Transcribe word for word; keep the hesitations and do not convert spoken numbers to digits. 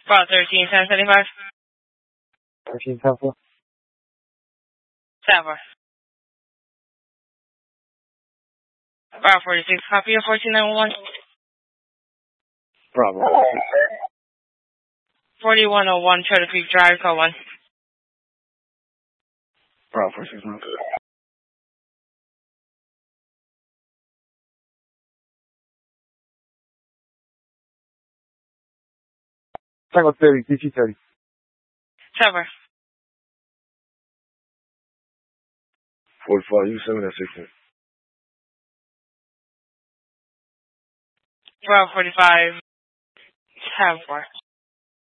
About thirteen, ten, seventy-five. thirteen, ten, four. seven, four. About forty-six, copy of fourteen nine one one. Bravo. forty-one oh one, Turtle Creek Drive, call one. Bravo, forty-six, one. Tango thirty, D T thirty. seven, forty-five, U seven at sixteen. Bravo forty-five, seven, four.